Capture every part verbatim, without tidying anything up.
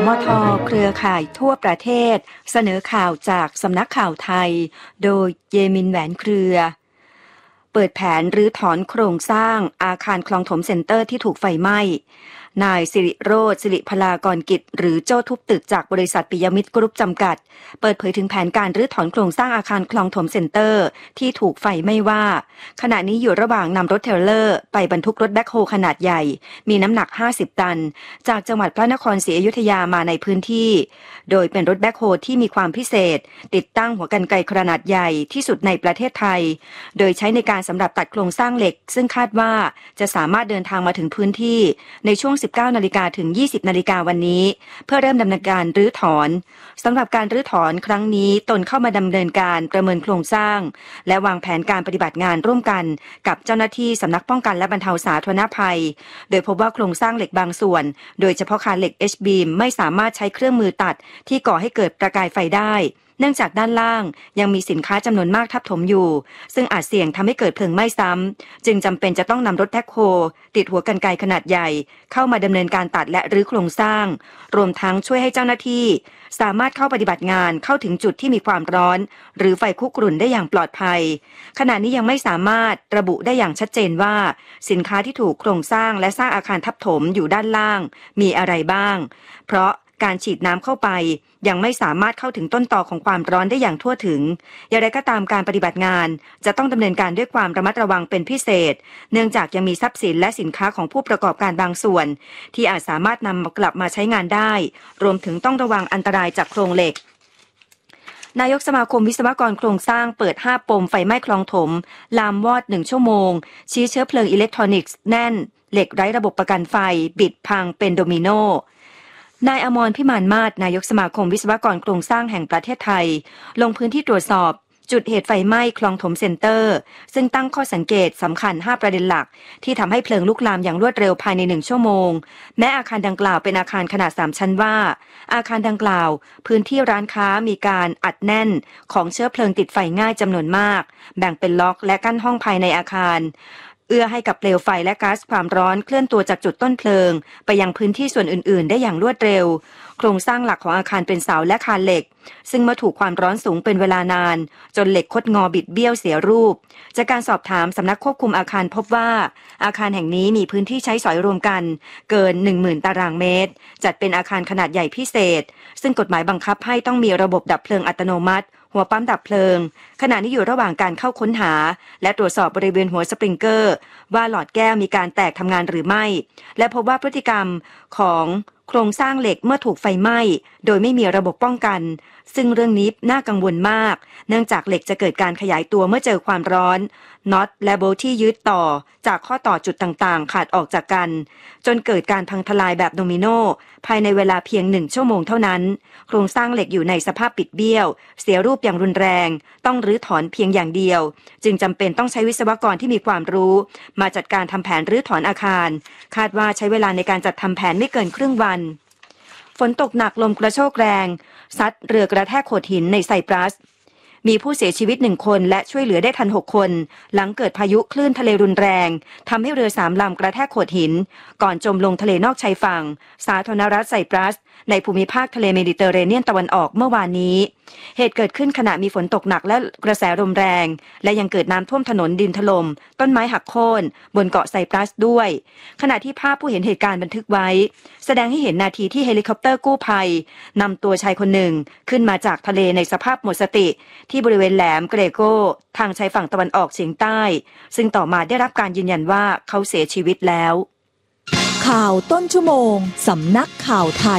มท.เครือข่ายทั่วประเทศเสนอข่าวจากสำนักข่าวไทยโดยเยมินแหวนเครือเปิดแผนรื้อถอนโครงสร้างอาคารคลองถมเซ็นเตอร์ที่ถูกไฟไหม้นายสิริโรจน์สิริพลากรกิจหรือโจ้ทุบตึกจากบริษัทปิยมิตรกรุ๊ปจำกัดเปิดเผยถึงแผนการรื้อถอนโครงสร้างอาคารคลองถมเซ็นเตอร์ที่ถูกไฟไหม้ว่าขณะนี้อยู่ระหว่างนำรถเทรลเลอร์ไปบรรทุกรถแบ็คโฮขนาดใหญ่มีน้ำหนักห้าสิบตันจากจังหวัดพระนครศรีอยุธยามาในพื้นที่โดยเป็นรถแบ็คโฮที่มีความพิเศษติดตั้งหัวกรรไกรขนาดใหญ่ที่สุดในประเทศไทยโดยใช้ในการสำหรับตัดโครงสร้างเหล็กซึ่งคาดว่าจะสามารถเดินทางมาถึงพื้นที่ในช่วง สิบเก้านาฬิกาถึงยี่สิบนาฬิกาวันนี้เพื่อเริ่มดำเนินการรื้อถอนสำหรับการรื้อถอนครั้งนี้ตนเข้ามาดำเนินการประเมินโครงสร้างและวางแผนการปฏิบัติงานร่วมกันกับเจ้าหน้าที่สำนักป้องกันและบรรเทาสาธารณภัยโดยพบว่าโครงสร้างเหล็กบางส่วนโดยเฉพาะคานเหล็ก H beam ไม่สามารถใช้เครื่องมือตัดที่ก่อให้เกิดประกายไฟได้เนื่องจากด้านล่างยังมีสินค้าจำนวนมากทับถมอยู่ซึ่งอาจเสี่ยงทำให้เกิดเพลิงไหม้ซ้ำจึงจำเป็นจะต้องนำรถแบ็คโฮติดหัวกรรไกรขนาดใหญ่เข้ามาดำเนินการตัดและรื้อโครงสร้างรวมทั้งช่วยให้เจ้าหน้าที่สามารถเข้าปฏิบัติงานเข้าถึงจุดที่มีความร้อนหรือไฟคุกรุ่นได้อย่างปลอดภัยขณะนี้ยังไม่สามารถระบุได้อย่างชัดเจนว่าสินค้าที่ถูกโครงสร้างและสร้างอาคารทับถมอยู่ด้านล่างมีอะไรบ้างเพราะการฉีดน้ำเข้าไปยังไม่สามารถเข้าถึงต้นตอของความร้อนได้อย่างทั่วถึงอย่างไรก็ตามการปฏิบัติงานจะต้องดำเนินการด้วยความระมัดระวังเป็นพิเศษเนื่องจากยังมีทรัพย์สินและสินค้าของผู้ประกอบการบางส่วนที่อาจสามารถนำกลับมาใช้งานได้รวมถึงต้องระวังอันตรายจากโครงเหล็กนายกสมาคมวิศวกรโครงสร้างเปิดห้าปมไฟไหม้คลองถมลามวอดหนึ่งชั่วโมงชี้เชื้อเพลิงอิเล็กทรอนิกส์แน่นเหล็กไร้ระบบประกันไฟบิดพังเป็นโดมิโนนายอมรพิมานมาศนายกสมาคมวิศวกรโครงสร้างแห่งประเทศไทยลงพื้นที่ตรวจสอบจุดเหตุไฟไหม้คลองถมเซ็นเตอร์ซึ่งตั้งข้อสังเกตสำคัญห้าประเด็นหลักที่ทำให้เพลิงลุกลามอย่างรวดเร็วภายในหนึ่งชั่วโมงแม้อาคารดังกล่าวเป็นอาคารขนาดสามชั้นว่าอาคารดังกล่าวพื้นที่ร้านค้ามีการอัดแน่นของเชื้อเพลิงติดไฟง่ายจำนวนมากแบ่งเป็นล็อกและกั้นห้องภายในอาคารเอื้อให้กับเปลวไฟและก๊าซความร้อนเคลื่อนตัวจากจุดต้นเพลิงไปยังพื้นที่ส่วนอื่นๆได้อย่างรวดเร็วโครงสร้างหลักของอาคารเป็นเสาและคานเหล็กซึ่งเมื่อถูกความร้อนสูงเป็นเวลานานจนเหล็กคดงอบิดเบี้ยวเสียรูปจากการสอบถามสำนักควบคุมอาคารพบว่าอาคารแห่งนี้มีพื้นที่ใช้สอยรวมกันเกิน หนึ่งหมื่น ตารางเมตรจัดเป็นอาคารขนาดใหญ่พิเศษซึ่งกฎหมายบังคับให้ต้องมีระบบดับเพลิงอัตโนมัติหัวปั๊มดับเพลิงขณะนี้อยู่ระหว่างการเข้าค้นหาและตรวจสอบบริเวณหัวสปริงเกอร์ว่าหลอดแก้วมีการแตกทำงานหรือไม่และพบว่าพฤติกรรมของโครงสร้างเหล็กเมื่อถูกไฟไหม้โดยไม่มีระบบป้องกันซึ่งเรื่องนี้น่ากังวลมากเนื่องจากเหล็กจะเกิดการขยายตัวเมื่อเจอความร้อนน็อตและโบลที่ยึดต่อจากข้อต่อจุดต่างๆขาดออกจากกันจนเกิดการพังทลายแบบโดมิโนภายในเวลาเพียงหนึ่งชั่วโมงเท่านั้นโครงสร้างเหล็กอยู่ในสภาพปิดเบี้ยวเสียรูปอย่างรุนแรงต้องรื้อถอนเพียงอย่างเดียวจึงจำเป็นต้องใช้วิศวกรที่มีความรู้มาจัดการทำแผนรื้อถอนอาคารคาดว่าใช้เวลาในการจัดทำแผนไม่เกินครึ่งวันฝนตกหนักลมกระโชกแรงซัดเรือกระแทกโขดหินในไซปรัสมีผู้เสียชีวิตหนึ่งคนและช่วยเหลือได้ทันหกคนหลังเกิดพายุคลื่นทะเลรุนแรงทำให้เรือสามลำกระแทกโขดหินก่อนจมลงทะเลนอกชายฝั่งสาธารณรัฐไซปรัสในภูมิภาคทะเลเมดิเตอร์เรเนียนตะวันออกเมื่อวานนี้เหตุเกิดขึ้นขณะมีฝนตกหนักและกระแสลมแรงและยังเกิดน้ำท่วมถนนดินถล่มต้นไม้หักโค่นบนเกาะไซปรัสด้วยขณะที่ภาพผู้เห็นเหตุการณ์บันทึกไว้แสดงให้เห็นนาทีที่เฮลิคอปเตอร์กู้ภัยนำตัวชายคนหนึ่งขึ้นมาจากทะเลในสภาพหมดสติที่บริเวณแหลมเกรโกทางชายฝั่งตะวันออกเฉียงใต้ซึ่งต่อมาได้รับการยืนยันว่าเขาเสียชีวิตแล้วข่าวต้นชั่วโมงสำนักข่าวไทย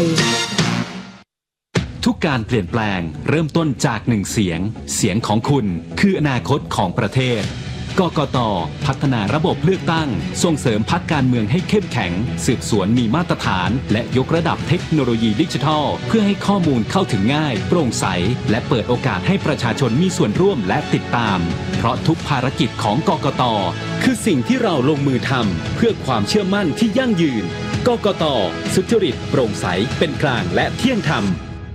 ทุกการเปลี่ยนแปลงเริ่มต้นจากหนึ่งเสียงเสียงของคุณคืออนาคตของประเทศกกต.พัฒนาระบบเลือกตั้งส่งเสริมพรรคการเมืองให้เข้มแข็งสืบสวนมีมาตรฐานและยกระดับเทคโนโลยีดิจิทัลเพื่อให้ข้อมูลเข้าถึงง่ายโปร่งใสและเปิดโอกาสให้ประชาชนมีส่วนร่วมและติดตามเพราะทุกภารกิจของกกต.คือสิ่งที่เราลงมือทำเพื่อความเชื่อมั่นที่ยั่งยืนกกต.สุจริตโปร่งใสเป็นกลางและเที่ยงธรรม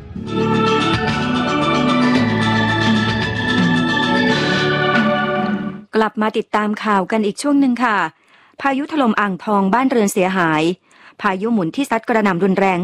กลับมาติดตามข่าวกันอีกช่วงหนึ่งค่ะพายุถล่มอ่างทองบ้านเรือนเสียหายพายุหมุนที่ซัดกระหน่ำรุนแรง